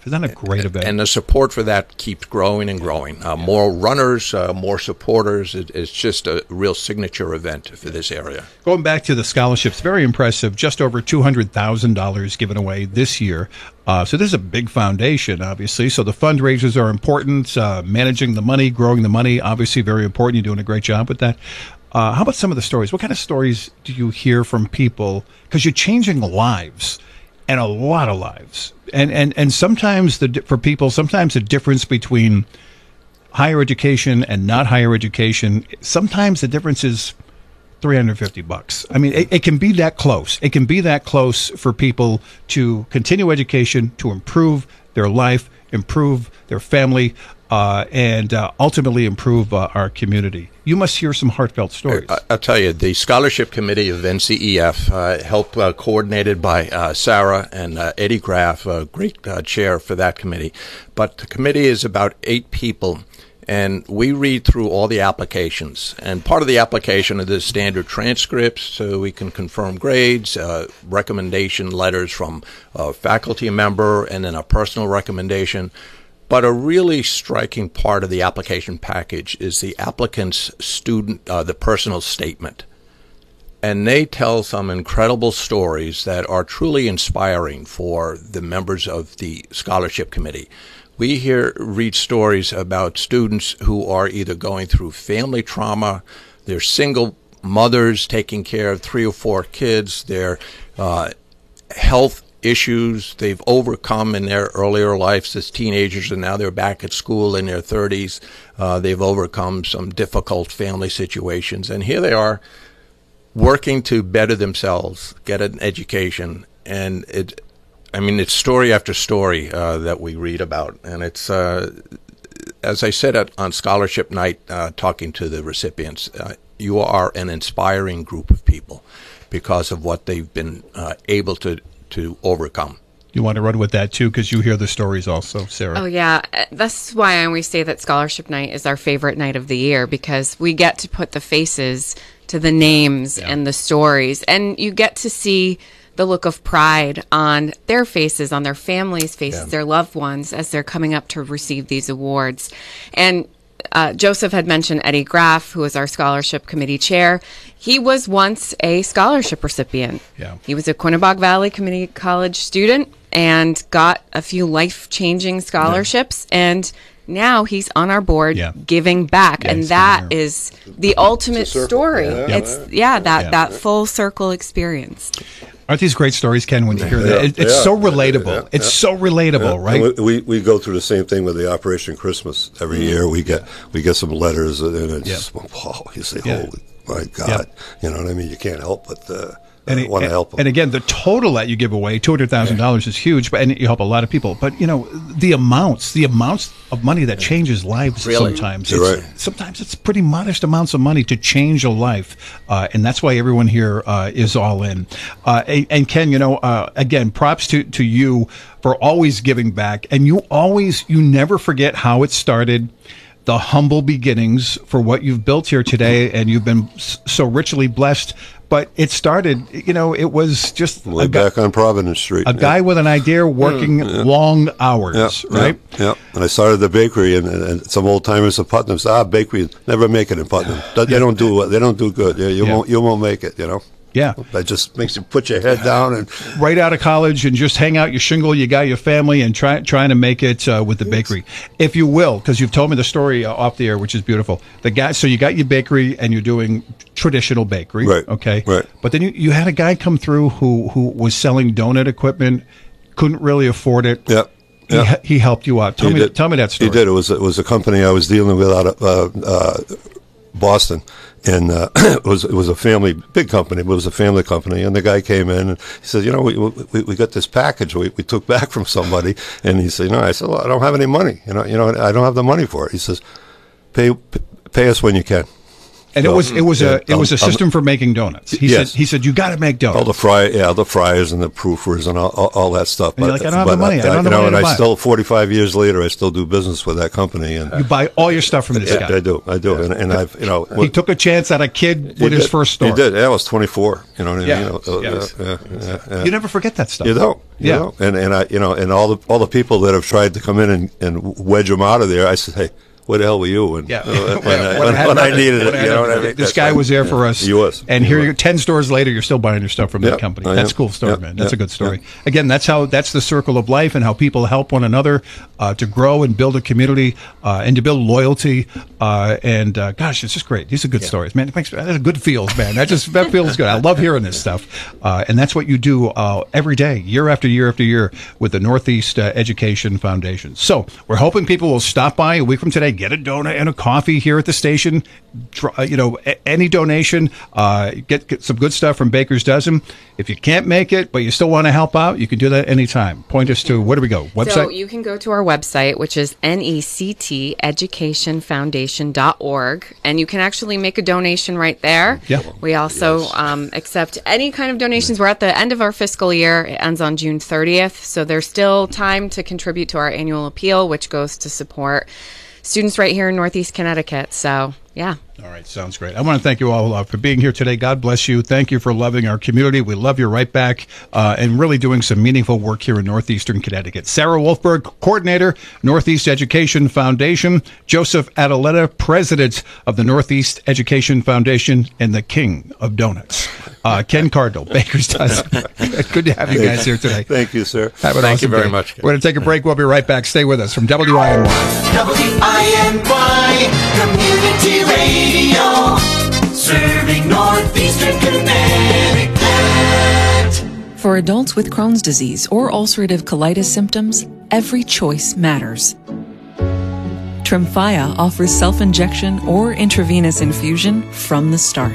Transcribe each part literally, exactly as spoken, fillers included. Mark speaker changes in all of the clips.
Speaker 1: off. Isn't that a great event?
Speaker 2: And the support for that keeps growing and growing. Uh, yeah. More runners, uh, more supporters. It, it's just a real signature event for this area.
Speaker 1: Going back to the scholarships, very impressive. Just over two hundred thousand dollars given away this year. Uh, so this is a big foundation, obviously. So the fundraisers are important. Uh, managing the money, growing the money, obviously very important. You're doing a great job with that. Uh, how about some of the stories? What kind of stories do you hear from people? Because you're changing lives, and a lot of lives. And and and sometimes the for people, sometimes the difference between higher education and not higher education, sometimes the difference is three hundred fifty bucks. I mean, it, it can be that close. It can be that close for people to continue education, to improve their life, improve their family, uh, and uh, ultimately improve uh, our community. You must hear some heartfelt stories.
Speaker 2: I, I'll tell you, the Scholarship Committee of N C E F, uh, helped uh, coordinated by uh, Sarah and uh, Eddie Graff, a great uh, chair for that committee. But the committee is about eight people, and we read through all the applications. And part of the application are the standard transcripts, so we can confirm grades, uh, recommendation letters from a faculty member, and then a personal recommendation. But a really striking part of the application package is the applicant's student, uh, the personal statement. And they tell some incredible stories that are truly inspiring for the members of the scholarship committee. We hear, read stories about students who are either going through family trauma, they're single mothers taking care of three or four kids, their uh, health issues they've overcome in their earlier lives as teenagers, and now they're back at school in their thirties. Uh, they've overcome some difficult family situations, and here they are working to better themselves, get an education, and it, I mean, it's story after story uh, that we read about, and it's, uh, as I said at, on scholarship night, uh, talking to the recipients, uh, you are an inspiring group of people because of what they've been uh, able to to overcome.
Speaker 1: You want to run with that too, because you hear the stories also, Sarah.
Speaker 3: Oh yeah, that's why I always say that Scholarship Night is our favorite night of the year, because we get to put the faces to the names yeah. and the stories, and you get to see the look of pride on their faces, on their families' faces, yeah. their loved ones, as they're coming up to receive these awards. And Uh, Joseph had mentioned Eddie Graff, who is our scholarship committee chair. He was once a scholarship recipient.
Speaker 1: Yeah.
Speaker 3: He was a Quinebaug Valley Community College student and got a few life-changing scholarships. Yeah. And now he's on our board yeah. giving back. Yeah, and that is the ultimate story. Yeah. It's, yeah, that, yeah. that full circle experience.
Speaker 1: Aren't these great stories, Ken, when you hear that? It, it's yeah. so relatable. Yeah. It's yeah. so relatable, yeah. right?
Speaker 4: We, we we go through the same thing with the Operation Christmas. Every mm-hmm. year we get we get some letters, and it's yeah. just, wow, you say, yeah. holy, my God. Yeah. You know what I mean? You can't help but uh,
Speaker 1: and it,
Speaker 4: want to help them.
Speaker 1: And again, the total that you give away, two hundred thousand dollars, is huge, but and you help a lot of people. But, you know, the amounts, the amounts of money that changes lives
Speaker 2: really?
Speaker 1: sometimes.
Speaker 4: You're
Speaker 1: it's,
Speaker 4: right.
Speaker 1: Sometimes it's pretty modest amounts of money to change a life, uh, and that's why everyone here uh, is all in. Uh, and, and, Ken, you know, uh, again, props to, to you for always giving back, and you always, you never forget how it started, the humble beginnings for what you've built here today, and you've been so richly blessed. But it started, you know, it was just
Speaker 4: way back on Providence Street.
Speaker 1: A yeah. guy with an idea working yeah. long hours,
Speaker 4: yeah.
Speaker 1: right?
Speaker 4: Yeah. yeah. And I started the bakery, and, and some old timers of Putnam said, "Ah, bakery never make it in Putnam. They yeah. don't do they don't do good. You, you yeah. won't you won't make it. You know."
Speaker 1: Yeah.
Speaker 4: That just makes you put your head down and
Speaker 1: right out of college and just hang out your shingle. You got your family and try trying to make it uh, with the bakery, if you will, because you've told me the story uh, off the air, which is beautiful. The guy, so you got your bakery and you're doing traditional bakery,
Speaker 4: right?
Speaker 1: Okay,
Speaker 4: right.
Speaker 1: But then you, you had a guy come through who who was selling donut equipment, couldn't really afford it.
Speaker 4: Yeah.
Speaker 1: He,
Speaker 4: yeah.
Speaker 1: he helped you out. Tell
Speaker 4: he
Speaker 1: me,
Speaker 4: did.
Speaker 1: tell me that story.
Speaker 4: He did. It was it was a company I was dealing with out of uh, uh, Boston. And uh, it was it was a family, big company, but it was a family company. And the guy came in and he said, you know, we we, we got this package we, we took back from somebody. And he said, no, I said, well, I don't have any money. You know, you know, I don't have the money for it. He says, pay pay us when you can.
Speaker 1: And
Speaker 4: So,
Speaker 1: it was it was
Speaker 4: yeah,
Speaker 1: a it was a
Speaker 4: um,
Speaker 1: system for making donuts. He
Speaker 4: Yes.
Speaker 1: said he said you got to make donuts.
Speaker 4: all the fry, yeah, all the fryers and the proofers and all, all, all that stuff.
Speaker 1: And you're like, I don't have the money. I don't have
Speaker 4: you
Speaker 1: the
Speaker 4: know,
Speaker 1: money
Speaker 4: and
Speaker 1: to
Speaker 4: I
Speaker 1: buy it.
Speaker 4: still, forty-five years later, I still do business with that company. And
Speaker 1: You buy all your stuff from this
Speaker 4: yeah,
Speaker 1: guy.
Speaker 4: I do, I do, and, and I've, you know,
Speaker 1: He took a chance on a kid
Speaker 4: he
Speaker 1: with his
Speaker 4: did.
Speaker 1: first store.
Speaker 4: He did. Yeah, I was twenty-four. You know what I mean?
Speaker 1: Yeah.
Speaker 4: You know, uh,
Speaker 1: Yes.
Speaker 4: yeah, yeah, yeah.
Speaker 1: You never forget that stuff.
Speaker 4: You don't. You
Speaker 1: Yeah.
Speaker 4: don't. And and I, you know, and all the all the people that have tried to come in and, and wedge them out of there, I said, hey, where the hell were you when,
Speaker 1: Yeah.
Speaker 4: when, I,
Speaker 1: When
Speaker 4: when,
Speaker 1: it had
Speaker 4: when I
Speaker 1: nothing.
Speaker 4: needed
Speaker 1: When
Speaker 4: it?
Speaker 1: it
Speaker 4: You
Speaker 1: had
Speaker 4: know what I
Speaker 1: nothing.
Speaker 4: mean?
Speaker 1: This
Speaker 4: That's
Speaker 1: guy
Speaker 4: right.
Speaker 1: was there for us.
Speaker 4: He was.
Speaker 1: And
Speaker 4: He
Speaker 1: here,
Speaker 4: was.
Speaker 1: you're ten stores later, you're still buying your stuff from
Speaker 4: Yeah,
Speaker 1: that company.
Speaker 4: I
Speaker 1: That's a
Speaker 4: am.
Speaker 1: cool story,
Speaker 4: Yeah,
Speaker 1: man. That's
Speaker 4: yeah,
Speaker 1: a good story.
Speaker 4: yeah.
Speaker 1: Again, that's how that's the circle of life and how people help one another uh, to grow and build a community uh, and to build loyalty. Uh, and uh, gosh, it's just great. These are good stories, man. It makes that's good feels, man. That just that feels good. I love hearing this stuff. Uh, and that's what you do uh, every day, year after year after year, with the Northeast uh, Education Foundation. So we're hoping people will stop by a week from today, get a donut and a coffee here at the station. Try, you know, a- any donation, uh, get, get some good stuff from Baker's Dozen. If you can't make it, but you still want to help out, you can do that anytime. Point us to, where do we go? Website?
Speaker 3: So you can go to our website, which is N E C T education foundation dot org, and you can actually make a donation right there.
Speaker 1: Yeah.
Speaker 3: We also um, accept any kind of donations. We're at the end of our fiscal year. It ends on June thirtieth, so there's still time to contribute to our annual appeal, which goes to support students right here in Northeast Connecticut. So, yeah.
Speaker 1: All right, sounds great. I want to thank you all uh, for being here today. God bless you. Thank you for loving our community. We love you right back uh, and really doing some meaningful work here in Northeastern Connecticut. Sarah Wolfberg, Coordinator, Northeast Education Foundation. Joseph Adaletta, President of the Northeast Education Foundation and the King of Donuts. Uh, Ken Cardinal, Baker's Dozen. Good to have you guys here today.
Speaker 4: Tday you, sir.
Speaker 1: Have an
Speaker 2: Thank
Speaker 1: awesome
Speaker 2: you very
Speaker 1: day.
Speaker 2: much.
Speaker 1: We're going to take a break. We'll be right back. Stay with us from W I N Y.
Speaker 5: W I N Y Community Radio, serving Northeastern Connecticut.
Speaker 6: For adults with Crohn's disease or ulcerative colitis symptoms, every choice matters. Tremfya offers self-injection or intravenous infusion from the start.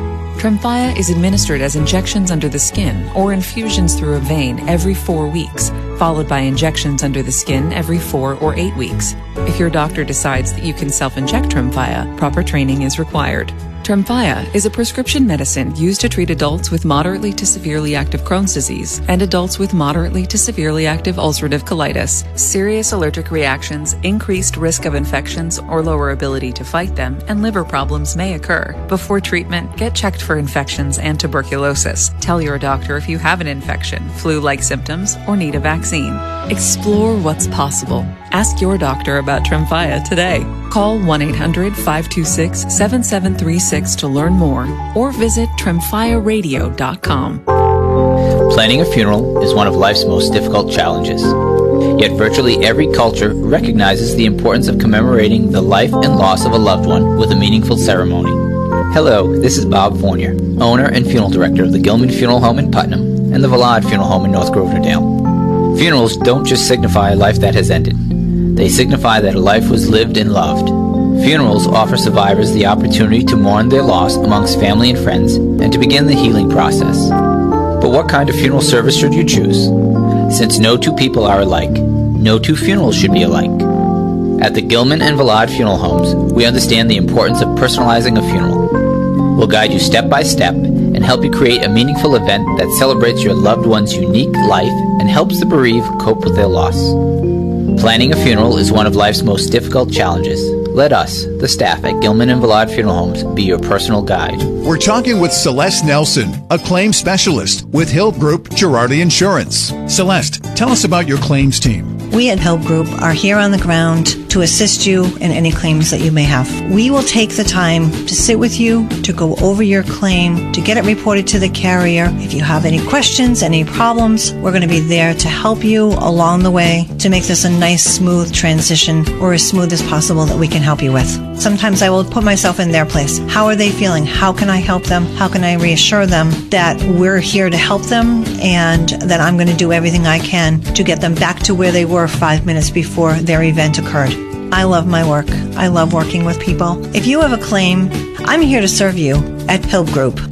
Speaker 6: Tremfya is administered as injections under the skin or infusions through a vein every four weeks, followed by injections under the skin every four or eight weeks. If your doctor decides that you can self-inject Tremfya, proper training is required. Tremfya is a prescription medicine used to treat adults with moderately to severely active Crohn's disease and adults with moderately to severely active ulcerative colitis. Serious allergic reactions, increased risk of infections or lower ability to fight them, and liver problems may occur. Before treatment, get checked for infections and tuberculosis. Tell your doctor if you have an infection, flu-like symptoms, or need a vaccine. Explore what's possible. Ask your doctor about Tremfya today. Call one eight hundred five two six seven seven three six to learn more or visit tremfya radio dot com.
Speaker 7: Planning a funeral is one of life's most difficult challenges. Yet virtually every culture recognizes the importance of commemorating the life and loss of a loved one with a meaningful ceremony. Hello, this is Bob Fournier, owner and funeral director of the Gilman Funeral Home in Putnam and the Valad Funeral Home in North Grosvenor-Dale. Funerals don't just signify a life that has ended. They signify that a life was lived and loved. Funerals offer survivors the opportunity to mourn their loss amongst family and friends and to begin the healing process. But what kind of funeral service should you choose? Since no two people are alike, no two funerals should be alike. At the Gilman and Valad Funeral Homes, we understand the importance of personalizing a funeral. We'll guide you step by step and help you create a meaningful event that celebrates your loved one's unique life and helps the bereaved cope with their loss. Planning a funeral is one of life's most difficult challenges. Let us, the staff at Gilman and Valad Funeral Homes, be your personal guide.
Speaker 8: We're talking with Celeste Nelson, a claims specialist with Hill Group Girardi Insurance. Celeste, tell us about your claims team.
Speaker 9: We at Hill Group are here on the ground to assist you in any claims that you may have. We will take the time to sit with you, to go over your claim, to get it reported to the carrier. If you have any questions, any problems, we're going to be there to help you along the way to make this a nice, smooth transition, or as smooth as possible that we can help you with. Sometimes I will put myself in their place. How are they feeling? How can I help them? How can I reassure them that we're here to help them and that I'm going to do everything I can to get them back to where they were five minutes before their event occurred. I love my work. I love working with people. If you have a claim, I'm here to serve you at Hill Group.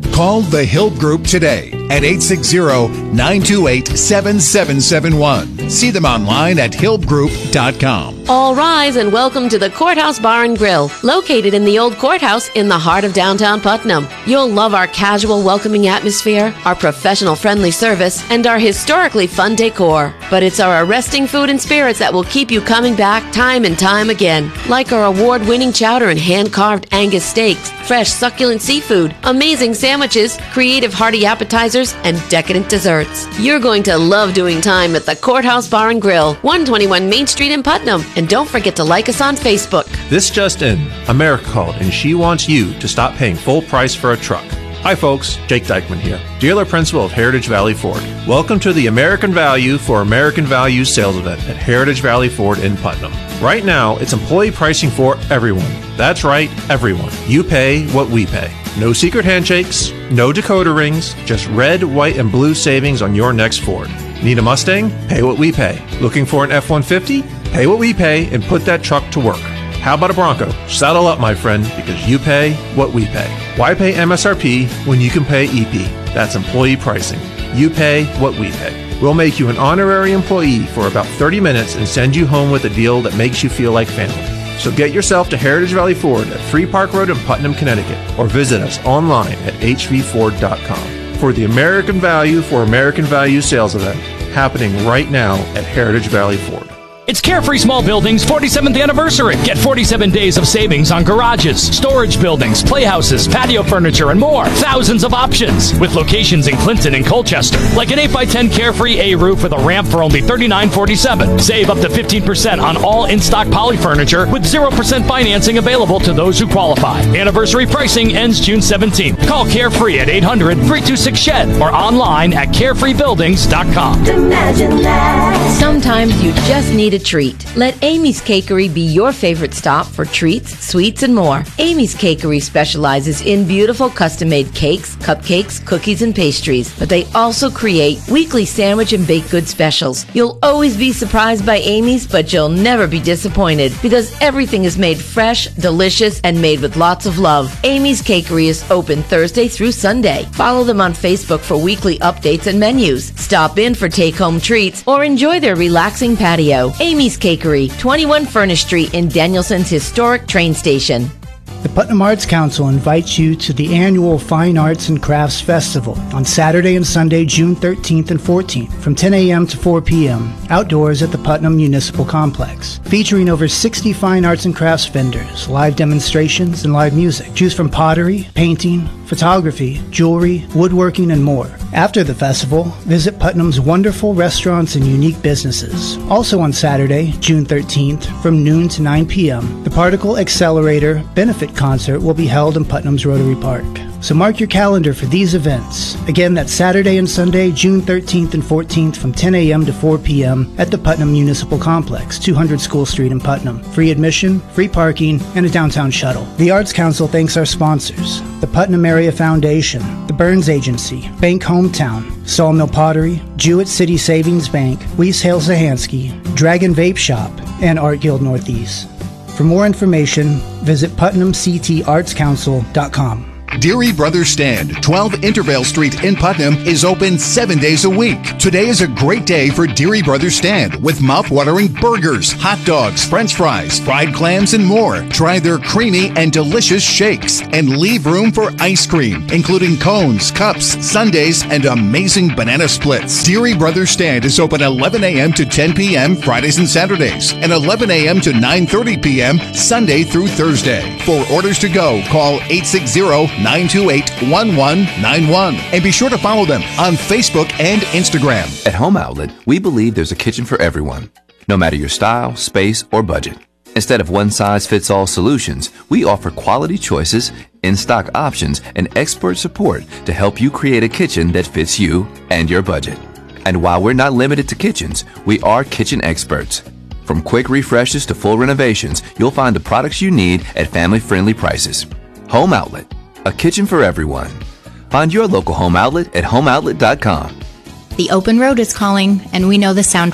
Speaker 8: Call the Hill Group today at eight six zero, nine two eight, seven seven seven one. See them online at hill group dot com.
Speaker 10: All rise and welcome to the Courthouse Bar and Grill, located in the old courthouse in the heart of downtown Putnam. You'll love our casual, welcoming atmosphere, our professional, friendly service, and our historically fun decor. But it's our arresting food and spirits that will keep you coming back time and time again, like our award-winning chowder and hand-carved Angus steaks, fresh, succulent seafood, amazing sandwiches, creative, hearty appetizers, and decadent desserts. You're going to love doing time at the Courthouse Bar and Grill, one twenty-one Main Street in Putnam. And don't forget to like us on Facebook.
Speaker 11: This just in. America called, and she wants you to stop paying full price for a truck. Hi folks, Jake Dykeman here, dealer principal of Heritage Valley Ford. Welcome to the American Value for American Values sales event at Heritage Valley Ford in Putnam. Right now, it's employee pricing for everyone. That's right, everyone. You pay what we pay. No secret handshakes, no decoder rings, just red, white, and blue savings on your next Ford. Need a Mustang? Pay what we pay. Looking for an F one fifty? Pay what we pay and put that truck to work. How about a Bronco? Saddle up, my friend, because you pay what we pay. Why pay M S R P when you can pay E P? That's employee pricing. You pay what we pay. We'll make you an honorary employee for about thirty minutes and send you home with a deal that makes you feel like family. So get yourself to Heritage Valley Ford at Free Park Road in Putnam, Connecticut, or visit us online at h v ford dot com for the American Value for American Value sales event happening right now at Heritage Valley Ford.
Speaker 12: It's Carefree Small Buildings' forty-seventh anniversary. Get forty-seven days of savings on garages, storage buildings, playhouses, patio furniture, and more. Thousands of options with locations in Clinton and Colchester. Like an eight by ten Carefree A roof with a ramp for only thirty-nine forty-seven. Save up to fifteen percent on all in-stock poly furniture with zero percent financing available to those who qualify. Anniversary pricing ends June seventeenth. Call Carefree at eight hundred, three two six, S H E D or online at carefree buildings dot com.
Speaker 10: Imagine that. Sometimes you just need a treat. Let Amy's Cakery be your favorite stop for treats, sweets, and more. Amy's Cakery specializes in beautiful custom-made cakes, cupcakes, cookies, and pastries, but they also create weekly sandwich and baked good specials. You'll always be surprised by Amy's, but you'll never be disappointed because everything is made fresh, delicious, and made with lots of love. Amy's Cakery is open Thursday through Sunday. Follow them on Facebook for weekly updates and menus. Stop in for take-home treats or enjoy their relaxing patio. Amy's Cakery, twenty-one Furnace Street in Danielson's historic train station.
Speaker 13: The Putnam Arts Council invites you to the annual Fine Arts and Crafts Festival on Saturday and Sunday, June thirteenth and fourteenth, from ten a.m. to four p.m., outdoors at the Putnam Municipal Complex, featuring over sixty fine arts and crafts vendors, live demonstrations, and live music. Choose from pottery, painting, photography, jewelry, woodworking, and more. After the festival, visit Putnam's wonderful restaurants and unique businesses. Also on Saturday, June thirteenth, from noon to nine p.m., the Particle Accelerator Benefit Concert will be held in Putnam's Rotary Park. So mark your calendar for these events. Again, that's Saturday and Sunday, June thirteenth and fourteenth from ten a.m. to four p.m. at the Putnam Municipal Complex, two hundred School Street in Putnam. Free admission, free parking, and a downtown shuttle. The Arts Council thanks our sponsors: the Putnam Area Foundation, the Burns Agency, Bank Hometown, Sawmill Pottery, Jewett City Savings Bank, Weiss Hale Zahansky, Dragon Vape Shop, and Art Guild Northeast. For more information, visit putnam c t arts council dot com.
Speaker 8: Deary Brothers Stand, twelve Intervale Street in Putnam, is open seven days a week. Today is a great day for Deary Brothers Stand with mouth-watering burgers, hot dogs, french fries, fried clams, and more. Try their creamy and delicious shakes and leave room for ice cream, including cones, cups, sundaes, and amazing banana splits. Deary Brothers Stand is open eleven a.m. to ten p.m. Fridays and Saturdays and eleven a.m. to nine thirty p.m. Sunday through Thursday. For orders to go, call eight six zero, nine two eight, one one nine one and be sure to follow them on Facebook and Instagram.
Speaker 14: At Home Outlet, we believe there's a kitchen for everyone, no matter your style, space, or budget. Instead of one-size-fits-all solutions, we offer quality choices, in-stock options, and expert support to help you create a kitchen that fits you and your budget. And while we're not limited to kitchens, we are kitchen experts. From quick refreshes to full renovations, you'll find the products you need at family-friendly prices. Home Outlet, a kitchen for everyone. Find your local Home Outlet at home outlet dot com.
Speaker 15: The open road is calling, and we know the sound well.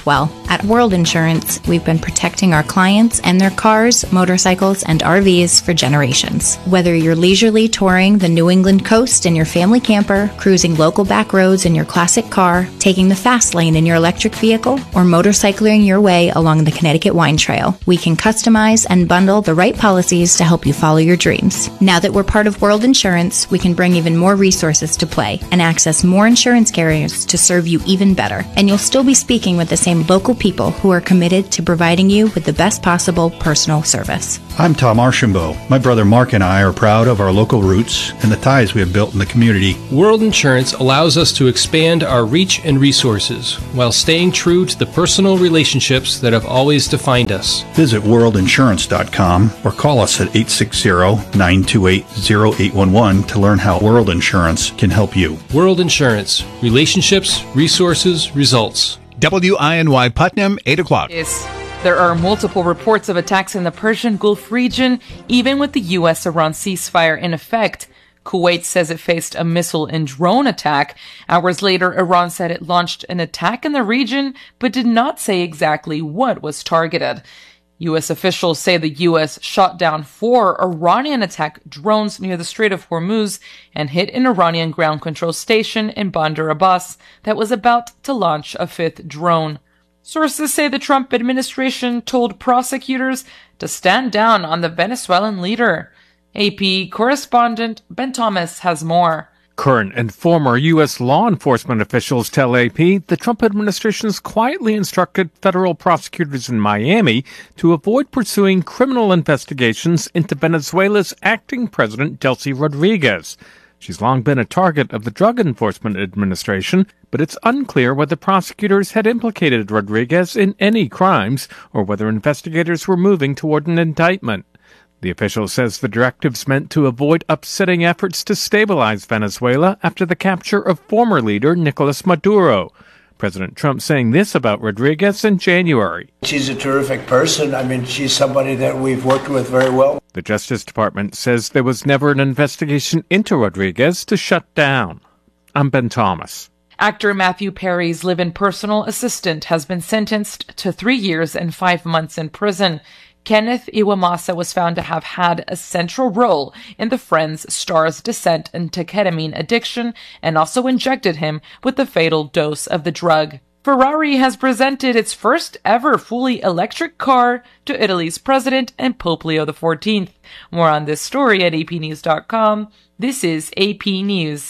Speaker 15: At World Insurance, we've been protecting our clients and their cars, motorcycles, and R Vs for generations. Whether you're leisurely touring the New England coast in your family camper, cruising local back roads in your classic car, taking the fast lane in your electric vehicle, or motorcycling your way along the Connecticut Wine Trail, we can customize and bundle the right policies to help you follow your dreams. Now that we're part of World Insurance, we can bring even more resources to play and access more insurance carriers to serve you even better. And you'll still be speaking with the same local people who are committed to providing you with the best possible personal service.
Speaker 16: I'm Tom Archambault. My brother Mark and I are proud of our local roots and the ties we have built in the community.
Speaker 17: World Insurance allows us to expand our reach and resources while staying true to the personal relationships that have always defined us.
Speaker 16: Visit world insurance dot com or call us at eight six zero, nine two eight, zero eight one one to learn how World Insurance can help you.
Speaker 17: World Insurance. Relationships, resources, results.
Speaker 1: W I N Y Putnam, eight o'clock.
Speaker 18: Yes. There are multiple reports of attacks in the Persian Gulf region, even with the U S Iran ceasefire in effect. Kuwait says it faced a missile and drone attack. Hours later, Iran said it launched an attack in the region, but did not say exactly what was targeted. U S officials say the U S shot down four Iranian attack drones near the Strait of Hormuz and hit an Iranian ground control station in Bandar Abbas that was about to launch a fifth drone. Sources say the Trump administration told prosecutors to stand down on the Venezuelan leader. A P correspondent Ben Thomas has more.
Speaker 19: Current and former U S law enforcement officials tell A P the Trump administration has quietly instructed federal prosecutors in Miami to avoid pursuing criminal investigations into Venezuela's acting president, Delcy Rodriguez. She's long been a target of the Drug Enforcement Administration, but it's unclear whether prosecutors had implicated Rodriguez in any crimes or whether investigators were moving toward an indictment. The official says the directive's meant to avoid upsetting efforts to stabilize Venezuela after the capture of former leader Nicolas Maduro. President Trump saying this about Rodriguez in January.
Speaker 20: She's a terrific person. I mean, she's somebody that we've worked with very well.
Speaker 19: The Justice Department says there was never an investigation into Rodriguez to shut down. I'm Ben Thomas.
Speaker 18: Actor Matthew Perry's live-in personal assistant has been sentenced to three years and five months in prison. Kenneth Iwamasa was found to have had a central role in the Friends star's descent into ketamine addiction and also injected him with the fatal dose of the drug. Ferrari has presented its first ever fully electric car to Italy's president and Pope Leo the fourteenth. More on this story at A P news dot com. This is A P News.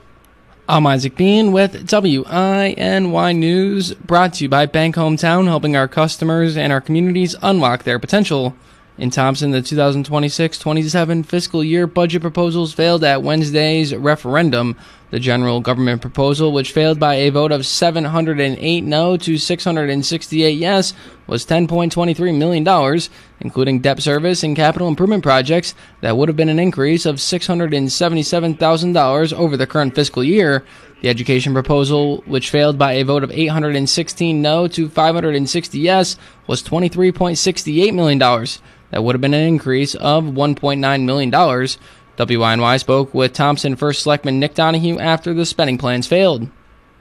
Speaker 21: I'm Isaac Bean with W I N Y News, brought to you by Bank Hometown, helping our customers and our communities unlock their potential. In Thompson, the two thousand twenty-six twenty-seven fiscal year budget proposals failed at Wednesday's referendum. The general government proposal, which failed by a vote of seven hundred eight no to six hundred sixty-eight yes, was ten point two three million dollars, including debt service and capital improvement projects that would have been an increase of six hundred seventy-seven thousand dollars over the current fiscal year. The education proposal, which failed by a vote of eight hundred sixteen no to five hundred sixty yes, was twenty-three point six eight million dollars. That would have been an increase of one point nine million dollars. W I N Y spoke with Thompson First Selectman Nick Donahue after the spending plans failed.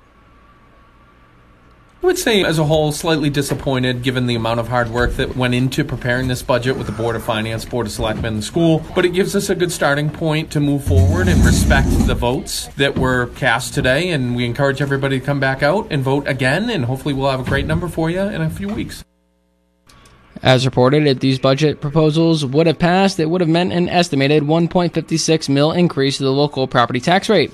Speaker 22: I would say, as a whole, slightly disappointed given the amount of hard work that went into preparing this budget with the Board of Finance, Board of Selectmen, and the school. But it gives us a good starting point to move forward and respect the votes that were cast today. And we encourage everybody to come back out and vote again. And hopefully we'll have a great number for you in a few weeks.
Speaker 21: As reported, if these budget proposals would have passed, it would have meant an estimated one point five six mil increase to the local property tax rate.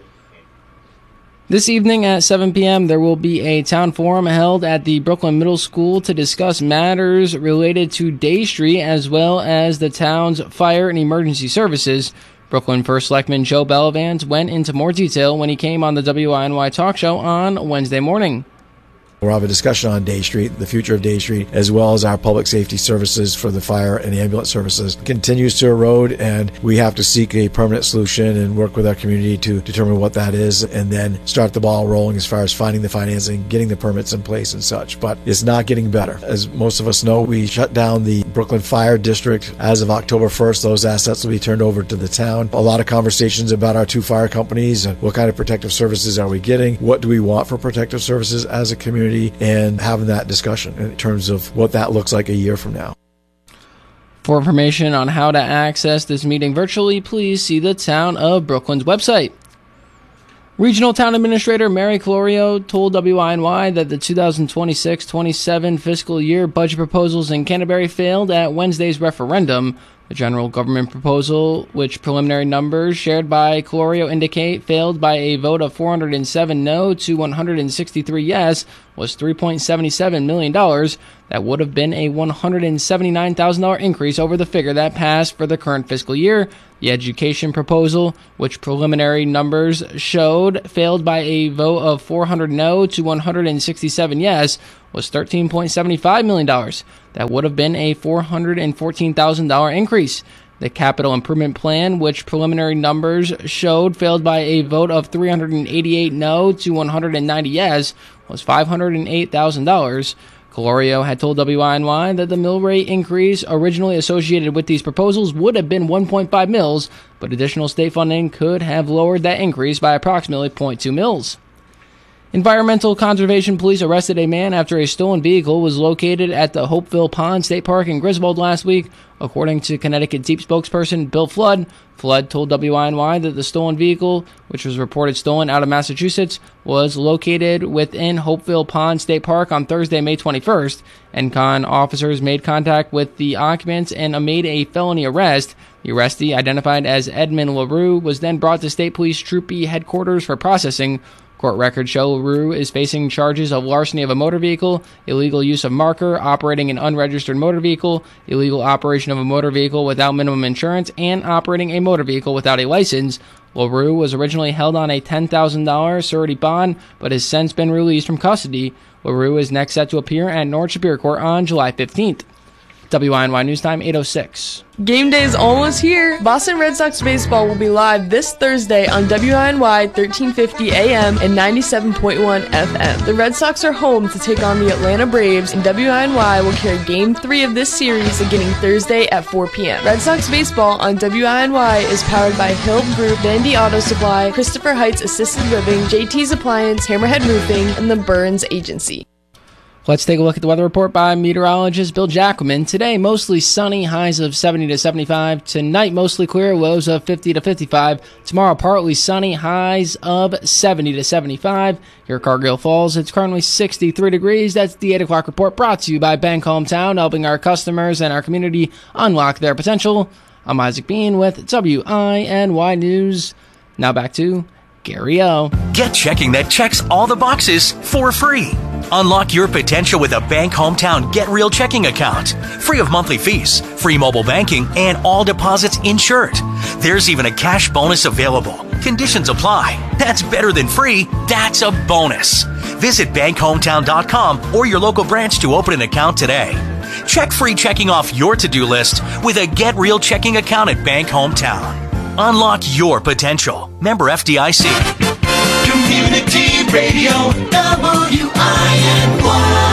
Speaker 21: This evening at seven p.m., there will be a town forum held at the Brooklyn Middle School to discuss matters related to Day Street as well as the town's fire and emergency services. Brooklyn First Selectman Joe Bellavance went into more detail when he came on the W I N Y talk show on Wednesday morning.
Speaker 23: We'll have a discussion on Day Street, the future of Day Street, as well as our public safety services for the fire and ambulance services. It continues to erode, and we have to seek a permanent solution and work with our community to determine what that is, and then start the ball rolling as far as finding the financing, getting the permits in place and such. But it's not getting better. As most of us know, we shut down the Brooklyn Fire District. As of October first, those assets will be turned over to the town. A lot of conversations about our two fire companies and what kind of protective services are we getting, what do we want for protective services as a community. community and having that discussion in terms of what that looks like a year from now.
Speaker 21: For information on how to access this meeting virtually, please see the Town of Brooklyn's website. Regional Town Administrator Mary Colorio told W I N Y that the two thousand twenty-six twenty-seven fiscal year budget proposals in Canterbury failed at Wednesday's referendum. The general government proposal, which preliminary numbers shared by Colorio indicate failed by a vote of four hundred seven no to one hundred sixty-three yes, was three point seven seven million dollars. That would have been a one hundred seventy-nine thousand dollars increase over the figure that passed for the current fiscal year. The education proposal, which preliminary numbers showed failed by a vote of four hundred no to one hundred sixty-seven yes, was thirteen point seven five million dollars. That would have been a four hundred fourteen thousand dollars increase. The capital improvement plan, which preliminary numbers showed failed by a vote of three hundred eighty-eight no to one hundred ninety yes, was five hundred eight thousand dollars. Colorio had told W I N Y that the mill rate increase originally associated with these proposals would have been one point five mils, but additional state funding could have lowered that increase by approximately zero point two mils. Environmental Conservation Police arrested a man after a stolen vehicle was located at the Hopeville Pond State Park in Griswold last week. According to Connecticut Deep spokesperson Bill Flood, Flood told W I N Y that the stolen vehicle, which was reported stolen out of Massachusetts, was located within Hopeville Pond State Park on Thursday, May twenty-first. N C O N officers made contact with the occupants and made a felony arrest. The arrestee, identified as Edmund LaRue, was then brought to State Police Troop E headquarters for processing. Court records show LaRue is facing charges of larceny of a motor vehicle, illegal use of marker, operating an unregistered motor vehicle, illegal operation of a motor vehicle without minimum insurance, and operating a motor vehicle without a license. LaRue was originally held on a ten thousand dollars surety bond, but has since been released from custody. LaRue is next set to appear at North Superior Court on July fifteenth. W I N Y News Time, eight oh six.
Speaker 2: Game day is almost here. Boston Red Sox baseball will be live this Thursday on W I N Y thirteen fifty A M and ninety-seven point one F M. The Red Sox are home to take on the Atlanta Braves, and W I N Y will carry Game three of this series beginning Thursday at four p.m. Red Sox baseball on W I N Y is powered by Hill Group, Vandy Auto Supply, Christopher Heights Assisted Living, J T's Appliance, Hammerhead Roofing, and the Burns Agency.
Speaker 21: Let's take a look at the weather report by meteorologist Bill Jackman. Today, mostly sunny, highs of seventy to seventy-five. Tonight, mostly clear, lows of fifty to fifty-five. Tomorrow, partly sunny, highs of seventy to seventy-five. Here at Cargill Falls, it's currently sixty-three degrees. That's the eight o'clock report brought to you by Bank Hometown, helping our customers and our community unlock their potential. I'm Isaac Bean with W I N Y News. Now back to Gary O.
Speaker 3: Get checking that checks all the boxes for free. Unlock your potential with a Bank Hometown Get Real checking account. Free of monthly fees, free mobile banking, and all deposits insured. There's even a cash bonus available. Conditions apply. That's better than free. That's a bonus. Visit bank hometown dot com or your local branch to open an account today. Check free checking off your to-do list with a Get Real checking account at Bank Hometown. Unlock your potential. Member F D I C.
Speaker 5: Community Radio, W I N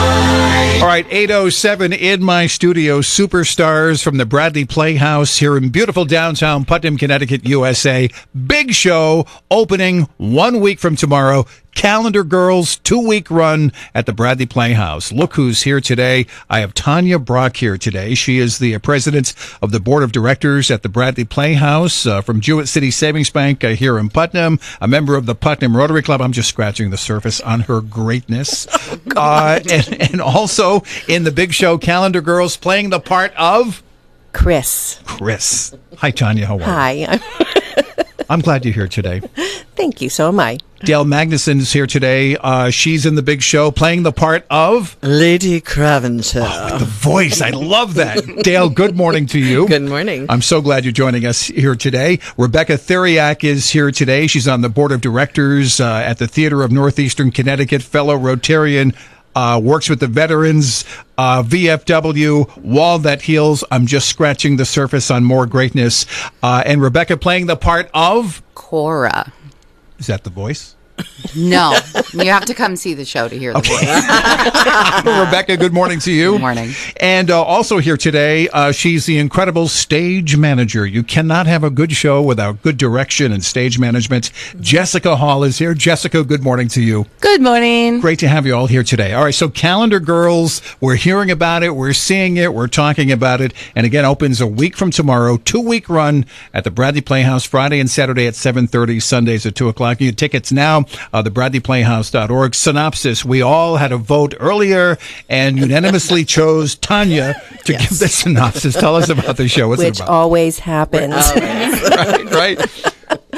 Speaker 5: Y.
Speaker 1: All right, eight oh seven in my studio, superstars from the Bradley Playhouse here in beautiful downtown Putnam, Connecticut, U S A. Big show opening one week from tomorrow. Calendar Girls two-week run at the Bradley Playhouse. Look who's here today. I have Tanya Brock here today. She is the president of the board of directors at the Bradley Playhouse uh, from Jewett City Savings Bank uh, here in Putnam, a member of the Putnam Rotary Club. I'm just scratching the surface on her greatness. Oh, uh, and, and also in the big show, Calendar Girls, playing the part of
Speaker 4: Chris.
Speaker 1: Chris. Hi, Tanya. How are you?
Speaker 4: Hi.
Speaker 1: I'm glad you're here today.
Speaker 4: Thank you. So am I.
Speaker 1: Dale Magnuson is here today. Uh, she's in the big show playing the part of
Speaker 24: Lady Craventer.
Speaker 1: Oh, with the voice. I love that. Dale, good morning to you.
Speaker 4: Good morning.
Speaker 1: I'm so glad you're joining us here today. Rebecca Theriak is here today. She's on the board of directors uh, at the Theater of Northeastern Connecticut, fellow Rotarian. Uh, works with the veterans, uh, V F W, Wall That Heals. I'm just scratching the surface on more greatness. Uh, and Rebecca playing the part of?
Speaker 4: Cora.
Speaker 1: Is that the voice?
Speaker 6: No, you have to come see the show to hear the
Speaker 1: Okay.
Speaker 6: voice.
Speaker 1: Rebecca, good morning to you.
Speaker 6: Good morning.
Speaker 1: And uh, also here today, uh, she's the incredible stage manager. You cannot have a good show without good direction and stage management. Jessica Hall is here. Jessica, good morning to you.
Speaker 2: Good morning.
Speaker 1: Great to have you all here today. All right, so Calendar Girls, we're hearing about it, we're seeing it, we're talking about it, and again, opens a week from tomorrow, two-week run at the Bradley Playhouse, Friday and Saturday at seven thirty, Sundays at two o'clock. You get tickets now, uh, the bradley playhouse dot org. Synopsis, we all had a vote earlier and unanimously chose Tanya to
Speaker 4: Yes.
Speaker 1: give the synopsis. Tell us about the show. What's
Speaker 4: Which
Speaker 1: it about?
Speaker 4: always happens.
Speaker 1: right, right.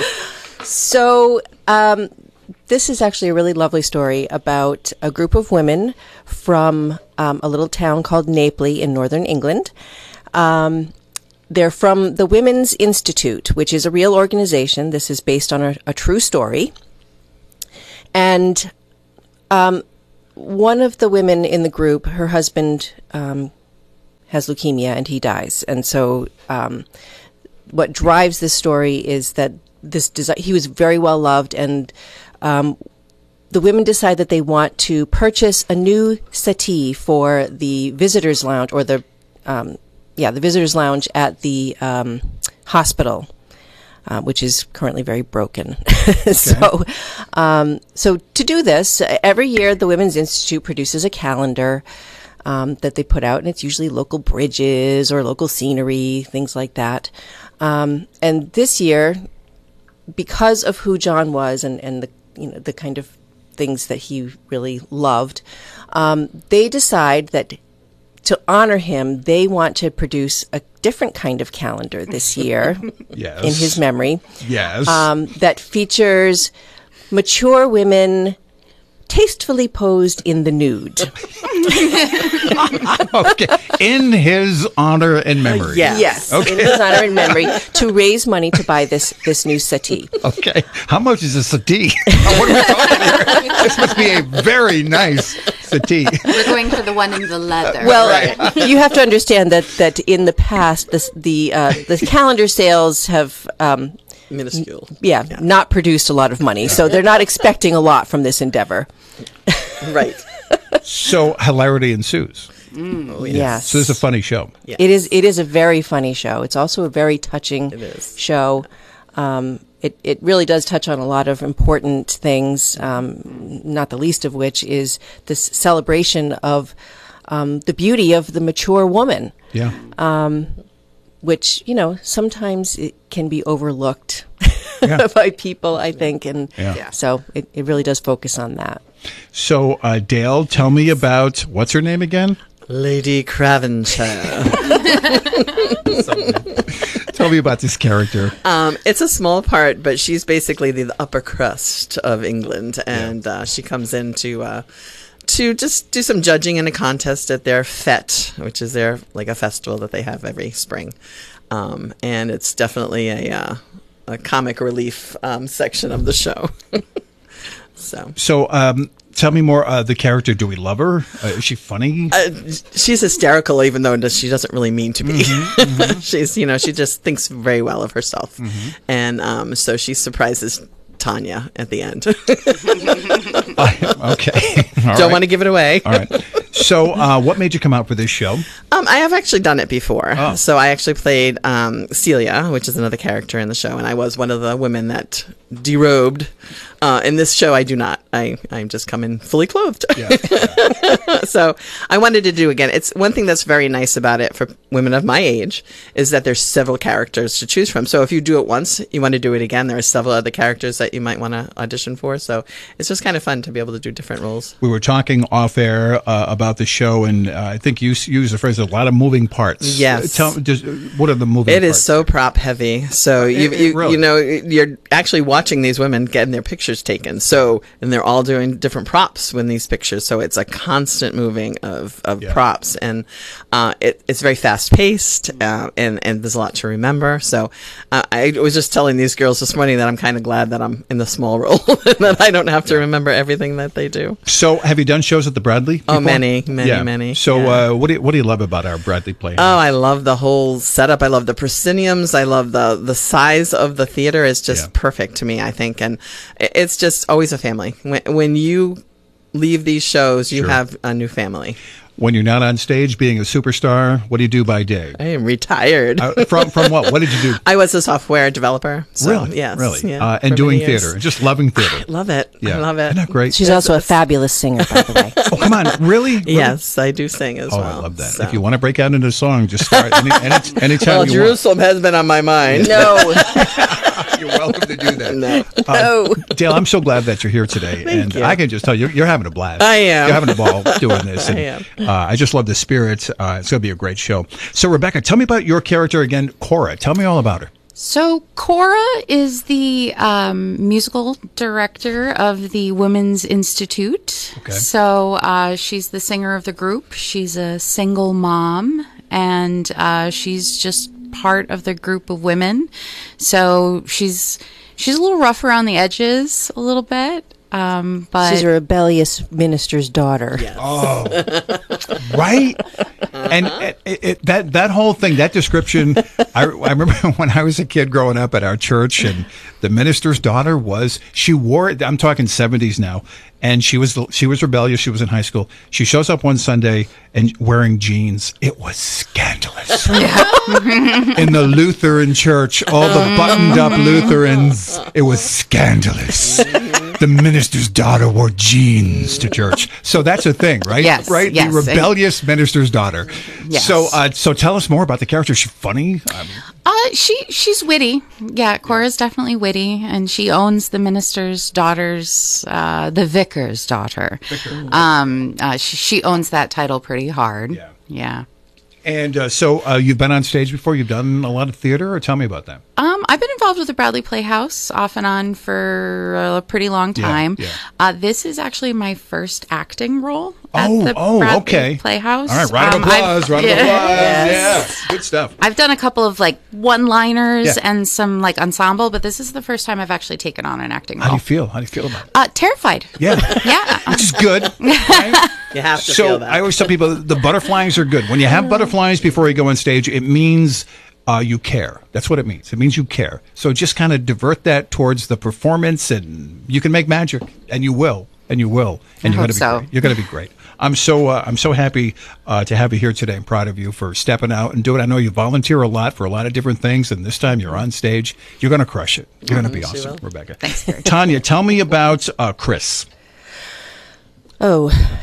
Speaker 4: So, um, this is actually a really lovely story about a group of women from um, a little town called Naples in northern England. Um, they're from the Women's Institute, which is a real organization. This is based on a, a true story. And um, one of the women in the group, her husband um, has leukemia and he dies. And so um, what drives this story is that this desi- he was very well loved, and um, the women decide that they want to purchase a new settee for the visitors' lounge, or the um, yeah the visitors' lounge at the um, hospital, uh, which is currently very broken. so, um, so to do this, every year the Women's Institute produces a calendar um, that they put out, and it's usually local bridges or local scenery, things like that. Um, and this year, because of who John was and, and the you know the kind of things that he really loved, um, they decide that to honor him, they want to produce a different kind of calendar this year
Speaker 1: Yes.
Speaker 4: in his memory.
Speaker 1: Yes.
Speaker 4: Um, that features mature women tastefully posed in the nude.
Speaker 1: Okay. In his honor and memory.
Speaker 4: Yes.
Speaker 1: Okay.
Speaker 4: In his honor and memory, to raise money to buy this this new settee.
Speaker 1: Okay. How much is a settee? What are we talking here? This must be a very nice settee.
Speaker 6: We're going for the one in the leather.
Speaker 4: Well, you have to understand that, that in the past, this, the uh, the calendar sales have um,
Speaker 7: minuscule.
Speaker 4: Yeah, yeah, not produced a lot of money, so they're not expecting a lot from this endeavor.
Speaker 7: Right.
Speaker 1: So hilarity ensues.
Speaker 4: Mm, oh, yes. yes.
Speaker 1: So this is a funny show.
Speaker 4: Yes. It is. It is a very funny show. It's also a very touching show. Um, it it really does touch on a lot of important things. Um, not the least of which is this celebration of um, the beauty of the mature woman.
Speaker 1: Yeah.
Speaker 4: Um, which you know sometimes it can be overlooked
Speaker 1: Yeah.
Speaker 4: by people, I think, and
Speaker 1: Yeah. Yeah.
Speaker 4: so it, it really does focus on that.
Speaker 1: So, uh, Dale, tell me about, what's her name again?
Speaker 7: Lady Cravenshire.
Speaker 1: Tell me about this character.
Speaker 7: Um, it's a small part, but she's basically the, the upper crust of England, and uh, she comes in to uh, to just do some judging in a contest at their fete, which is their like a festival that they have every spring, um, and it's definitely a uh, a comic relief um, section of the show. so.
Speaker 1: So, um, tell me more. Uh, the character, do we love her? Uh, is she funny?
Speaker 7: Uh, she's hysterical, even though she doesn't really mean to be.
Speaker 1: Mm-hmm, mm-hmm.
Speaker 7: She's, you know, she just thinks very well of herself,
Speaker 1: Mm-hmm.
Speaker 7: and um, so she surprises Tanya at the end.
Speaker 1: uh, okay, All
Speaker 7: don't
Speaker 1: right.
Speaker 7: want to give it away.
Speaker 1: All right. So, uh, what made you come out for this show?
Speaker 7: Um, I have actually done it before.
Speaker 1: Oh.
Speaker 7: So I actually played um, Celia, which is another character in the show, and I was one of the women that derobed. Uh, in this show, I do not. I I just come in fully clothed.
Speaker 1: Yeah.
Speaker 7: So I wanted to do again. It's one thing that's very nice about it for women of my age is that there's several characters to choose from. So if you do it once, you want to do it again. There are several other characters that you might want to audition for. So it's just kind of fun to be able to do different roles.
Speaker 1: We were talking off air uh, about the show, and uh, I think you s- used the phrase a lot of moving parts.
Speaker 7: Yes.
Speaker 1: Uh, tell just what are the moving
Speaker 7: It
Speaker 1: parts?
Speaker 7: is so prop heavy. So you,
Speaker 1: it- it
Speaker 7: you,
Speaker 1: really-
Speaker 7: you know, you're actually watching these women getting their pictures taken. So, and they're all doing different props when these pictures. So it's a constant moving of, of props, and uh, it, it's very fast paced, uh, and, and there's a lot to remember. So uh, I was just telling these girls this morning that I'm kind of glad that I'm in the small role and that I don't have to remember everything that they do.
Speaker 1: So, have you done shows at the Bradley before?
Speaker 7: Oh, many, many,
Speaker 1: Yeah.
Speaker 7: many.
Speaker 1: So,
Speaker 7: yeah.
Speaker 1: uh, what do you, what do you love about our Bradley Playhouse?
Speaker 7: Oh, I love the whole setup. I love the prosceniums. I love the the size of the theater is just
Speaker 1: Yeah.
Speaker 7: perfect to me, I think. And it, it's just always a family. When, when you leave these shows, you
Speaker 1: Sure.
Speaker 7: have a new family.
Speaker 1: When you're not on stage being a superstar, what do you do by day?
Speaker 7: I am retired.
Speaker 1: Uh, from from what? What did you do?
Speaker 7: I was a software developer. So,
Speaker 1: Really?
Speaker 7: Yes.
Speaker 1: Really?
Speaker 7: Yeah,
Speaker 1: Uh, and
Speaker 7: for
Speaker 1: doing
Speaker 7: many years.
Speaker 1: theater, just loving theater.
Speaker 7: Love it.
Speaker 1: Yeah.
Speaker 7: I love it.
Speaker 1: Isn't that great?
Speaker 4: She's also a fabulous singer, by the way.
Speaker 1: Oh, come on. Really? Really?
Speaker 7: Yes, I do sing as
Speaker 1: Oh,
Speaker 7: well.
Speaker 1: I love that.
Speaker 7: so.
Speaker 1: If you want to break out into a song, just start any, any, anytime
Speaker 7: Well,
Speaker 1: you
Speaker 7: Jerusalem has been on my mind.
Speaker 4: No.
Speaker 1: want. You're welcome to do that.
Speaker 7: No.
Speaker 1: Uh,
Speaker 4: No.
Speaker 1: Dale, I'm so glad that you're here today.
Speaker 7: Thank
Speaker 1: and
Speaker 7: you.
Speaker 1: I can just tell you, you're, you're having a blast.
Speaker 7: I am.
Speaker 1: You're having a ball doing this.
Speaker 7: I
Speaker 1: And,
Speaker 7: am.
Speaker 1: Uh, I just love the spirit. Uh, it's going to be a great show. So, Rebecca, tell me about your character again, Cora. Tell me all about her.
Speaker 6: So Cora is the um, musical director of the Women's Institute.
Speaker 1: Okay.
Speaker 6: So uh, she's the singer of the group. She's a single mom, and uh, she's just part of the group of women. So she's she's a little rough around the edges, a little bit. Um, but
Speaker 4: She's a rebellious minister's daughter.
Speaker 1: Oh, right. And it, it, that that whole thing, that description, I, I remember when I was a kid growing up at our church, and the minister's daughter was, she wore, I'm talking seventies now, and she was she was rebellious. She was in high school. She shows up one Sunday and wearing jeans. It was scandalous. In the Lutheran church, all the buttoned up Lutherans, it was scandalous. The minister's daughter wore jeans to church. So that's a thing, right?
Speaker 6: Yes,
Speaker 1: Right?
Speaker 6: yes.
Speaker 1: The rebellious minister's daughter.
Speaker 6: Yes.
Speaker 1: So uh, so tell us more about the character. She's funny. Um,
Speaker 6: Uh, she she's witty. Yeah, Cora's definitely witty, and she owns the minister's daughter's, uh, the vicar's daughter. Um, uh, she, she owns that title pretty hard. Yeah. Yeah.
Speaker 1: and uh, so uh, you've been on stage before. You've done a lot of theater. Or tell me about that.
Speaker 6: Um, I've been involved with the Bradley Playhouse off and on for a pretty long
Speaker 1: Yeah,
Speaker 6: time.
Speaker 1: yeah.
Speaker 6: Uh, this is actually my first acting role at
Speaker 1: Oh,
Speaker 6: the
Speaker 1: oh,
Speaker 6: Bradley
Speaker 1: okay.
Speaker 6: Playhouse.
Speaker 1: All right, round of
Speaker 6: Um, I've-
Speaker 1: applause. Round of
Speaker 6: yeah.
Speaker 1: applause.
Speaker 6: Yes.
Speaker 1: Yeah, good stuff.
Speaker 6: I've done a couple of like one-liners
Speaker 1: Yeah.
Speaker 6: and some like ensemble, but this is the first time I've actually taken on an acting
Speaker 1: How do
Speaker 6: role.
Speaker 1: you feel? How do you feel about it?
Speaker 6: Uh, terrified.
Speaker 1: Yeah,
Speaker 6: Yeah.
Speaker 1: which is good.
Speaker 7: You have to
Speaker 1: So
Speaker 7: feel that.
Speaker 1: I always tell people the butterflies are good. When you have butterflies before you go on stage, it means uh, you care. That's what it means. It means you care. So just kind of divert that towards the performance, and you can make magic, and you will, and you will, and
Speaker 6: I
Speaker 1: you're going
Speaker 6: hope
Speaker 1: to be
Speaker 6: so.
Speaker 1: great. You're going to be great. I'm so uh, I'm so happy uh, to have you here today. I'm proud of you for stepping out and doing it. I know you volunteer a lot for a lot of different things, and this time you're on stage. You're going to crush it. You're going to be
Speaker 7: she
Speaker 1: awesome,
Speaker 7: will.
Speaker 1: Rebecca.
Speaker 6: Thanks, Gary.
Speaker 1: Tanya, tell me about uh, Chris.
Speaker 4: Oh,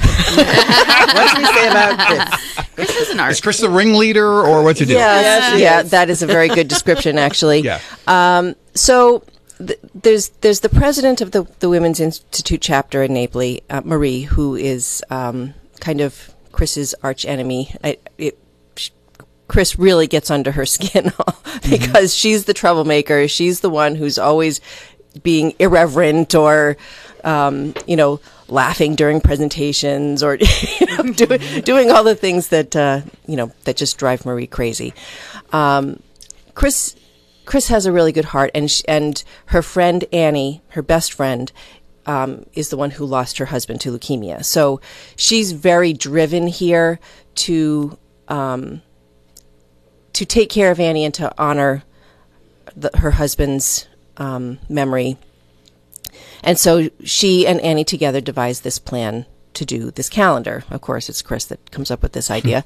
Speaker 7: What did we say about Chris?
Speaker 6: Chris is an artist.
Speaker 1: Is Chris the ringleader, or what's it do?
Speaker 4: yes, yeah, that is a very good description, actually.
Speaker 1: Yeah.
Speaker 4: Um, so th- there's there's the president of the the Women's Institute chapter in Naples, uh, Marie, who is um, kind of Chris's arch enemy. I, it, sh- Chris really gets under her skin because she's the troublemaker. She's the one who's always being irreverent or, um, you know, laughing during presentations or you know, doing doing all the things that uh, you know that just drive Marie crazy. Um, Chris Chris has a really good heart, and sh- and her friend Annie, her best friend, um, is the one who lost her husband to leukemia. So she's very driven here to um, to take care of Annie and to honor the, her husband's um, memory. And so she and Annie together devised this plan to do this calendar. Of course, it's Chris that comes up with this idea.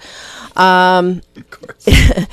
Speaker 4: Um,
Speaker 1: Of course.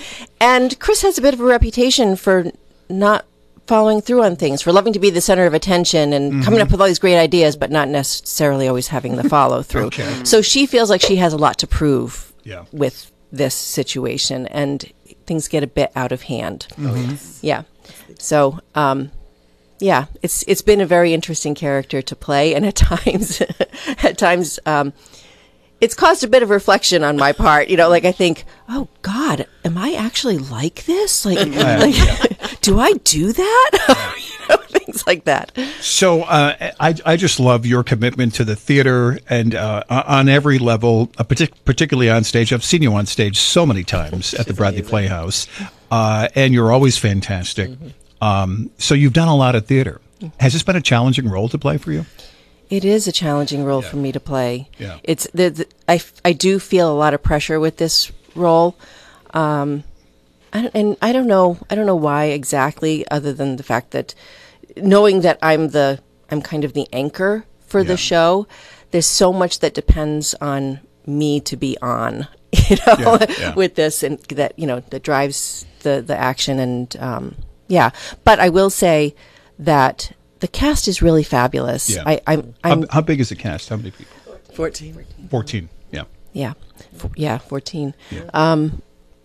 Speaker 4: and Chris has a bit of a reputation for not following through on things, for loving to be the center of attention and coming up with all these great ideas, but not necessarily always having the follow through.
Speaker 1: Okay.
Speaker 4: So she feels like she has a lot to prove
Speaker 1: Yeah.
Speaker 4: with this situation, and things get a bit out of hand. Yeah. So, um, yeah, it's it's been a very interesting character to play, and at times, at times, um, it's caused a bit of reflection on my part. You know, like I think, oh God, am I actually like this? Like, like, do I do that? you know, things like that.
Speaker 1: So uh, I, I just love your commitment to the theater, and uh, on every level, uh, partic- particularly on stage. I've seen you on stage so many times at the Bradley Playhouse, uh, and you're always fantastic. Um, so you've done a lot of theater. Has this been a challenging role to play for you?
Speaker 4: It is a challenging role for me to play.
Speaker 1: Yeah.
Speaker 4: It's the, the I, f- I do feel a lot of pressure with this role, um, I don't- and I don't know I don't know why exactly, other than the fact that knowing that I'm the I'm kind of the anchor for the show. There's so much that depends on me to be on, you know,
Speaker 1: Yeah, yeah.
Speaker 4: with this, and that, you know, that drives the, the action. And, um, yeah, but I will say that the cast is really fabulous.
Speaker 1: Yeah.
Speaker 4: I, I'm, I'm
Speaker 1: how, how big is the cast? How many people?
Speaker 7: fourteen.
Speaker 1: fourteen, yeah.
Speaker 4: Yeah. F- yeah, fourteen. Yeah. Um,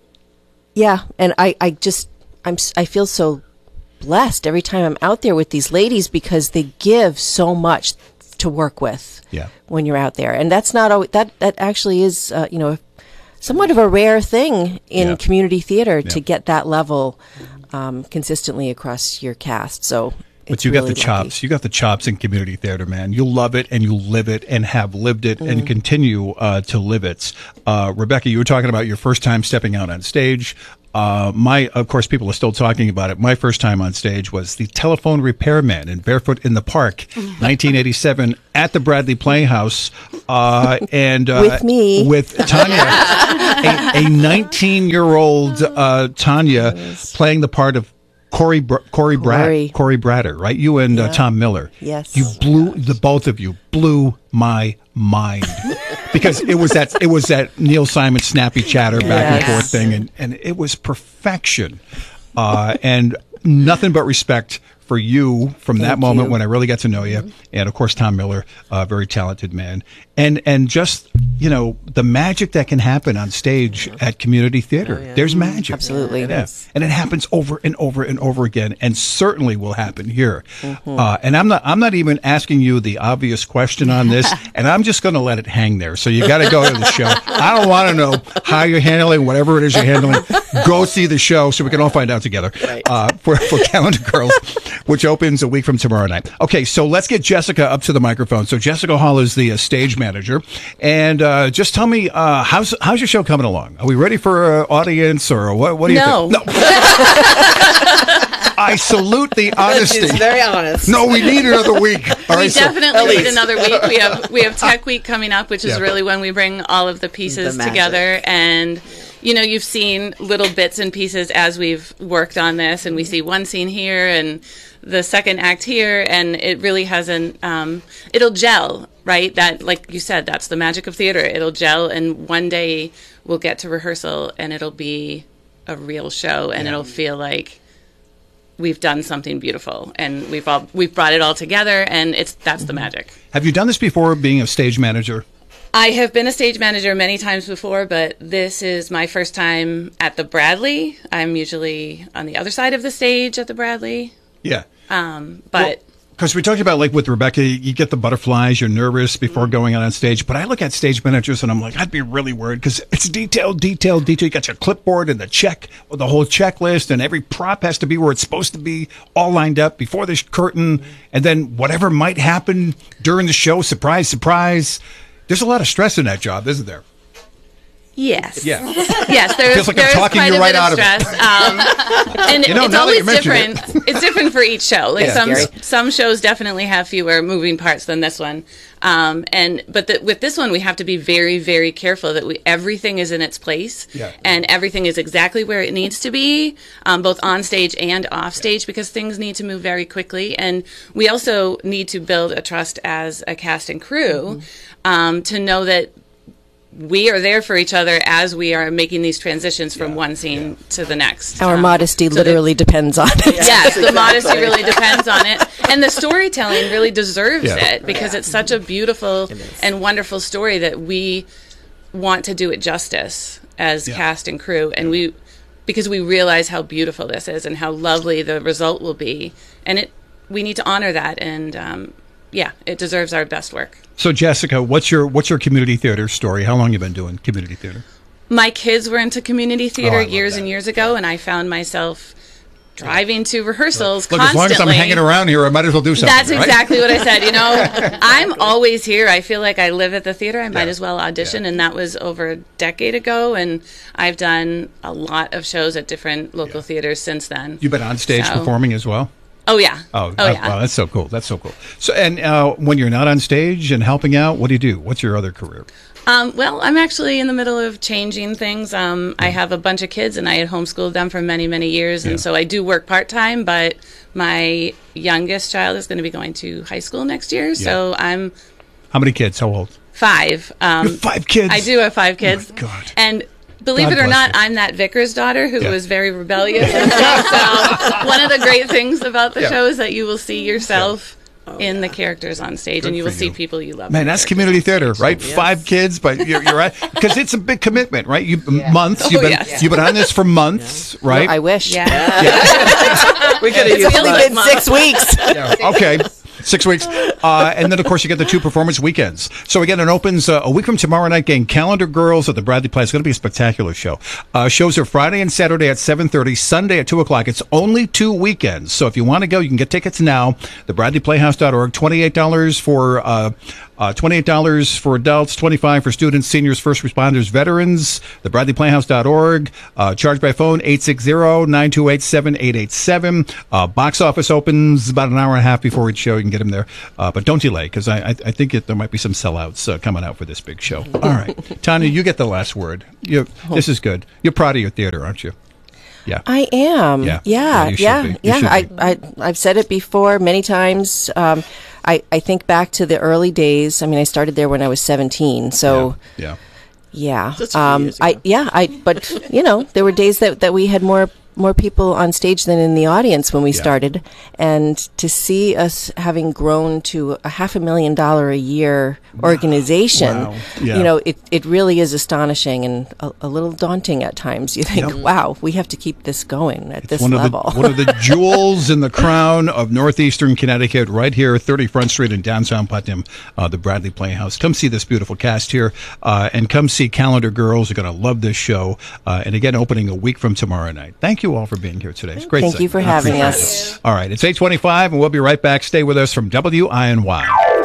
Speaker 4: yeah, and I, I just, I'm, s- I feel so blessed every time I'm out there with these ladies, because they give so much to work with
Speaker 1: yeah.
Speaker 4: when you're out there. And that's not always, that, that actually is, uh, you know, somewhat of a rare thing in
Speaker 1: Yeah.
Speaker 4: community theater
Speaker 1: Yeah.
Speaker 4: to get that level um, consistently across your cast. So,
Speaker 1: But
Speaker 4: it's
Speaker 1: you
Speaker 4: really
Speaker 1: got the
Speaker 4: lucky.
Speaker 1: chops. You got the chops in community theater, man. You love it, and you live it, and have lived it, and
Speaker 4: Mm.
Speaker 1: continue uh, to live it. Uh, Rebecca, you were talking about your first time stepping out on stage. Uh, my, of course, people are still talking about it. My first time on stage was the Telephone Repairman in Barefoot in the Park, nineteen eighty-seven, at the Bradley Playhouse, uh, and uh,
Speaker 4: With me.
Speaker 1: with Tanya, a nineteen-year-old uh, Tanya playing the part of Corey Br- Corey Brad
Speaker 4: Corey.
Speaker 1: Corey Bratter, right? You and uh,
Speaker 4: Yeah.
Speaker 1: Tom Miller.
Speaker 4: Yes.
Speaker 1: You blew the both of you blew my mind because it was that it was that Neil Simon snappy chatter back and
Speaker 4: Yes.
Speaker 1: forth thing, and and it was perfection, uh, and nothing but respect for you from that
Speaker 4: Thank
Speaker 1: moment
Speaker 4: you.
Speaker 1: when I really got to know you, and of course Tom Miller, a very talented man, and and just you know the magic that can happen on stage at community theater. There's magic,
Speaker 4: Absolutely.
Speaker 1: yeah. And it happens over and over and over again, and certainly will happen here.
Speaker 4: Mhm.
Speaker 1: Uh, and I'm not I'm not even asking you the obvious question on this, and I'm just going to let it hang there. So you got to go to the show. I don't want to know how you're handling whatever it is you're handling. Go see the show so we can all find out together. Uh, for for Calendar Girls, which opens a week from tomorrow night. Okay, so let's get Jessica up to the microphone. So Jessica Hall is the uh, stage manager, and uh, just tell me uh, how's how's your show coming along? Are we ready for an audience, or what? What do you
Speaker 7: No.
Speaker 1: think? No. I salute the honesty.
Speaker 7: She's very honest.
Speaker 1: No, we need another week. All
Speaker 9: we
Speaker 1: right, so-
Speaker 9: definitely need another week. We have we have Tech Week coming up, which is
Speaker 1: Yeah.
Speaker 9: really when we bring all of the pieces
Speaker 7: The magic.
Speaker 9: together. And you know, you've seen little bits and pieces as we've worked on this, and we see one scene here and the second act here, and it really hasn't. Um, it'll gel, right? That, like you said, that's the magic of theater. It'll gel, and one day we'll get to rehearsal, and it'll be a real show, and it'll feel like we've done something beautiful, and we've all we've brought it all together, and it's that's the magic.
Speaker 1: Have you done this before, being a stage manager?
Speaker 9: I have been a stage manager many times before, but this is my first time at the Bradley. I'm usually on the other side of the stage at the Bradley.
Speaker 1: Yeah.
Speaker 9: Um, but
Speaker 1: Because we talked about, like, with Rebecca, you get the butterflies, you're nervous before going out on stage. But I look at stage managers and I'm like, I'd be really worried because it's detailed, detailed, detailed. You got your clipboard and the check, the whole checklist, and every prop has to be where it's supposed to be, all lined up before the curtain. And then whatever might happen during the show, surprise, surprise. There's a lot of stress in that job, isn't there?
Speaker 9: yes,
Speaker 1: Yeah.
Speaker 9: yes, there's
Speaker 1: Feels like I'm
Speaker 9: there's
Speaker 1: talking
Speaker 9: quite
Speaker 1: you
Speaker 9: a
Speaker 1: right
Speaker 9: bit
Speaker 1: out
Speaker 9: of
Speaker 1: of it.
Speaker 9: stress, um, and
Speaker 1: You know,
Speaker 9: it's
Speaker 1: now that
Speaker 9: always
Speaker 1: you mention it.
Speaker 9: different. It's different for each show. Like
Speaker 1: Yeah.
Speaker 9: some
Speaker 1: Scary.
Speaker 9: some shows definitely have fewer moving parts than this one, um, and but the, with this one we have to be very very careful that we everything is in its place,
Speaker 1: Yeah.
Speaker 9: and everything is exactly where it needs to be, um, both on stage and off stage, because things need to move very quickly, and we also need to build a trust as a cast and crew um, to know that we are there for each other as we are making these transitions from one scene to the next.
Speaker 4: Our
Speaker 9: Um,
Speaker 4: modesty
Speaker 9: so
Speaker 4: literally depends on it.
Speaker 9: Yes, the modesty really depends on it. And the storytelling really deserves
Speaker 4: Yeah.
Speaker 9: it because it's such a beautiful and wonderful story that we want to do it justice as
Speaker 1: Yeah.
Speaker 9: cast and crew. And we, because we realize how beautiful this is and how lovely the result will be. And it, we need to honor that. And um, yeah, it deserves our best work.
Speaker 1: So, Jessica, what's your what's your community theater story? How long have you been doing community theater?
Speaker 9: My kids were into community theater
Speaker 1: Oh, I love
Speaker 9: years
Speaker 1: that.
Speaker 9: and years ago, and I found myself driving to rehearsals
Speaker 1: Look,
Speaker 9: constantly.
Speaker 1: as long as I'm hanging around here, I might as well do something.
Speaker 9: That's
Speaker 1: right?
Speaker 9: exactly what I said. You know, I'm always here. I feel like I live at the theater. I might as well audition, and that was over a decade ago. And I've done a lot of shows at different local theaters since then.
Speaker 1: You've been on stage
Speaker 9: So-
Speaker 1: performing as well?
Speaker 9: Oh yeah.
Speaker 1: Oh,
Speaker 9: oh
Speaker 1: uh,
Speaker 9: yeah.
Speaker 1: wow, that's so cool. That's so cool. So, and uh, when you're not on stage and helping out, what do you do? What's your other career?
Speaker 9: Um, well, I'm actually in the middle of changing things. Um, I have a bunch of kids, and I had homeschooled them for many, many years, and
Speaker 1: Yeah.
Speaker 9: so I do work part-time, but my youngest child is going to be going to high school next year, so I'm
Speaker 1: How many kids? How old?
Speaker 9: five. Um,
Speaker 1: You have five kids?
Speaker 9: I do have five kids.
Speaker 1: Oh, my God.
Speaker 9: And believe
Speaker 1: God
Speaker 9: it or
Speaker 1: bless
Speaker 9: not,
Speaker 1: you.
Speaker 9: I'm that vicar's daughter who
Speaker 1: Yeah.
Speaker 9: was very rebellious. and stuff. So one of the great things about the
Speaker 1: Yeah.
Speaker 9: show is that you will see yourself in the characters on stage,
Speaker 1: Good
Speaker 9: and you
Speaker 1: for
Speaker 9: will see
Speaker 1: you.
Speaker 9: people you love.
Speaker 1: Man,
Speaker 9: in the
Speaker 1: that's
Speaker 9: characters
Speaker 1: community
Speaker 9: on
Speaker 1: theater,
Speaker 9: stage.
Speaker 1: right?
Speaker 9: Yes.
Speaker 1: Five kids, but you're, you're right because it's a big commitment, right? You months.
Speaker 9: Oh,
Speaker 1: You've been
Speaker 9: yes.
Speaker 1: you've been on this for months, right?
Speaker 4: I wish.
Speaker 9: Yeah.
Speaker 7: We could have
Speaker 4: It's
Speaker 7: used
Speaker 4: only
Speaker 7: that.
Speaker 4: been six weeks.
Speaker 1: Okay. Six weeks. Uh, and then, of course, you get the two performance weekends. So, again, it opens uh, a week from tomorrow night, getting Calendar Girls at the Bradley Play. It's going to be a spectacular show. Uh, shows are Friday and Saturday at seven thirty, Sunday at two o'clock. It's only two weekends. So, if you want to go, you can get tickets now. The bradley playhouse dot org. twenty-eight dollars for uh, uh, twenty-eight dollars for adults, twenty-five dollars for students, seniors, first responders, veterans. The bradley playhouse dot org. Uh, charge by phone, eight six zero, nine two eight, seven eight eight seven. Uh, box office opens about an hour and a half before each show. You can get them there. Uh, but don't delay, because I, I, I think it, there might be some sellouts uh, coming out for this big show. All right. Tanya, you get the last word. You, this is good. You're proud of your theater, aren't you? Yeah.
Speaker 4: I am.
Speaker 1: Yeah.
Speaker 4: Yeah.
Speaker 1: Yeah, you should
Speaker 4: Yeah.
Speaker 1: be. You
Speaker 4: Yeah.
Speaker 1: should
Speaker 4: I,
Speaker 1: be.
Speaker 4: I, I've said it before many times. Um, I, I think back to the early days. I mean, I started there when I was seventeen. So,
Speaker 1: Yeah.
Speaker 4: yeah.
Speaker 7: That's a few
Speaker 4: Um,
Speaker 7: years
Speaker 4: I, yeah. I, but, you know, there were days that, that we had more more people on stage than in the audience when we
Speaker 1: Yeah.
Speaker 4: started, and to see us having grown to a half a million dollar a year organization,
Speaker 1: Wow. Yeah.
Speaker 4: you know, it, it really is astonishing and a, a little daunting at times. You think,
Speaker 1: Yep.
Speaker 4: wow, we have to keep this going at this
Speaker 1: one
Speaker 4: level.
Speaker 1: Of the, one of the jewels in the crown of northeastern Connecticut, right here, thirty Front Street in downtown Putnam, uh, the Bradley Playhouse. Come see this beautiful cast here, uh, and come see Calendar Girls. You're going to love this show. Uh, and again, opening a week from tomorrow night. Thank you all for being here today. It's great.
Speaker 4: Thank you
Speaker 1: segment.
Speaker 4: for
Speaker 1: I
Speaker 4: having
Speaker 1: appreciate
Speaker 4: us.
Speaker 1: it. All right, it's eight twenty-five, and we'll be right back. Stay with us from W I N Y.